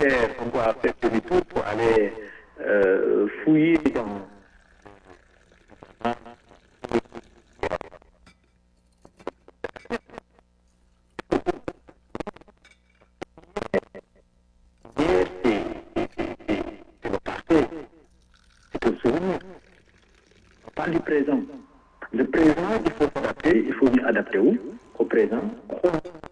faire, on doit faire demi-tour pour aller fouiller dans c'est le passé, c'est le souvenir. On parle du présent. Le présent, il faut s'adapter, il faut nous adapter où? Au présent.